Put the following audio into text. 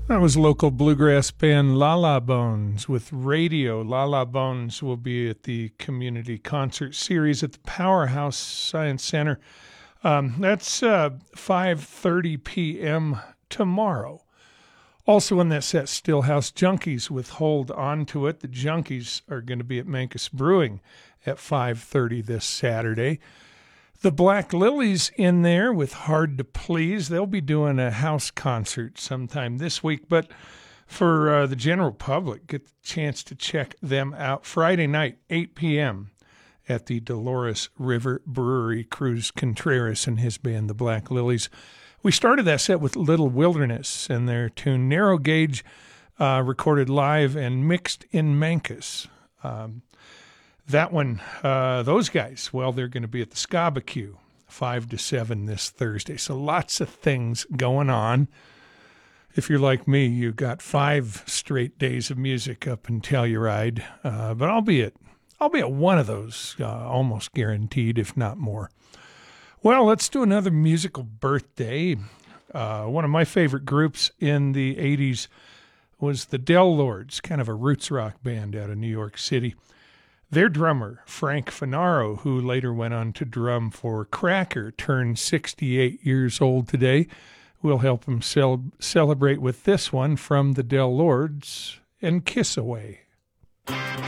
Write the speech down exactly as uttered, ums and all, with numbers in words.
That was local bluegrass band La La Bones with Radio. La La Bones will be at the community concert series at the Powerhouse Science Center. Um, that's uh, five thirty p.m. tomorrow. Also in that set, Stillhouse Junkies with Hold On To It. The Junkies are going to be at Mancus Brewing at five thirty this Saturday. The Black Lilies in there with Hard to Please. They'll be doing a house concert sometime this week, but for uh, the general public, get the chance to check them out Friday night, eight p.m. at the Dolores River Brewery. Cruz Contreras and his band, the Black Lilies. We started that set with Little Wilderness and their tune Narrow Gauge, uh, recorded live and mixed in Mancus. Um, That one, uh, those guys, well, they're going to be at the Scabacue, five to seven this Thursday. So lots of things going on. If you're like me, you got five straight days of music up in Telluride. Uh, but I'll be at, I'll be at one of those, uh, almost guaranteed, if not more. Well, let's do another musical birthday. Uh, one of my favorite groups in the eighties was the Del Lords, kind of a roots rock band out of New York City. Their drummer, Frank Finaro, who later went on to drum for Cracker, turned sixty-eight years old today. We'll help him cel- celebrate with this one from the Del Lords and Kiss Away.